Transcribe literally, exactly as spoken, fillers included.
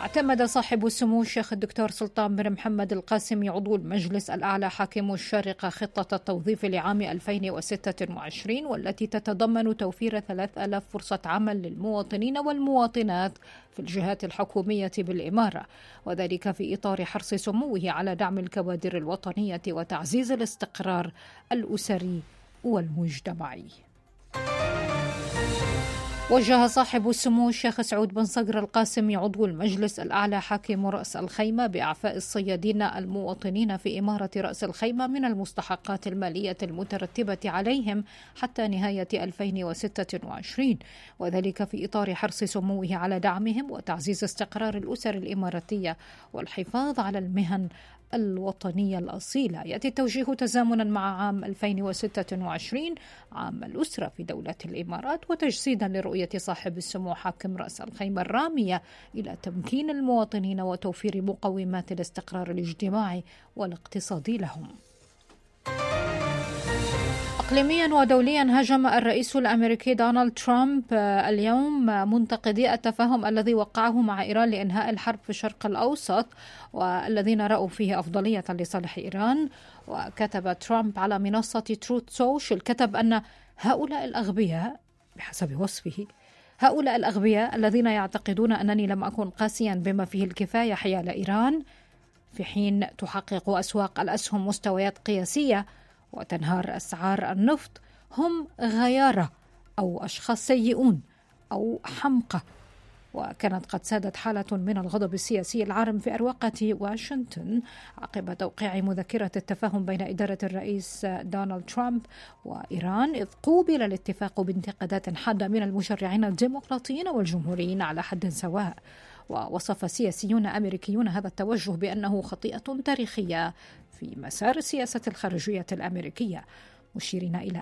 اعتمد صاحب السمو الشيخ الدكتور سلطان بن محمد القاسمي عضو المجلس الأعلى حاكم الشارقة خطة التوظيف لعام ألفين وستة وعشرين، والتي تتضمن توفير ثلاثة آلاف فرصة عمل للمواطنين والمواطنات في الجهات الحكومية بالإمارة، وذلك في إطار حرص سموه على دعم الكوادر الوطنية وتعزيز الاستقرار الأسري والمجتمعي. وجه صاحب السمو الشيخ سعود بن صقر القاسمي عضو المجلس الأعلى حاكم رأس الخيمة بإعفاء الصيادين المواطنين في إمارة رأس الخيمة من المستحقات المالية المترتبة عليهم حتى نهاية ألفين وستة وعشرين، وذلك في إطار حرص سموه على دعمهم وتعزيز استقرار الأسر الإماراتية والحفاظ على المهن الوطنية الأصيلة. يأتي التوجيه تزامنا مع عام ألفين وستة وعشرين عام الأسرة في دولة الإمارات، وتجسيدا لرؤية صاحب السمو حاكم رأس الخيمة الرامية إلى تمكين المواطنين وتوفير مقومات الاستقرار الاجتماعي والاقتصادي لهم. إقليميا ودوليا، هاجم الرئيس الأمريكي دونالد ترامب اليوم منتقدي التفاهم الذي وقعه مع إيران لإنهاء الحرب في الشرق الأوسط، والذين رأوا فيه أفضلية لصالح إيران. وكتب ترامب على منصة تروث سوشيال، كتب أن هؤلاء الأغبياء بحسب وصفه هؤلاء الأغبياء الذين يعتقدون أنني لم أكن قاسيا بما فيه الكفاية حيال إيران في حين تحقق أسواق الأسهم مستويات قياسية وتنهار أسعار النفط هم غيارة أو أشخاص سيئون أو حمقى. وكانت قد سادت حالة من الغضب السياسي العارم في أروقة واشنطن عقب توقيع مذكرة التفاهم بين إدارة الرئيس دونالد ترامب وإيران، إذ قوبل الاتفاق بانتقادات حادة من المشرعين الديمقراطيين والجمهوريين على حد سواء. ووصف سياسيون أمريكيون هذا التوجه بأنه خطيئة تاريخية في مسار السياسة الخارجية الأمريكية، مشيرين إلى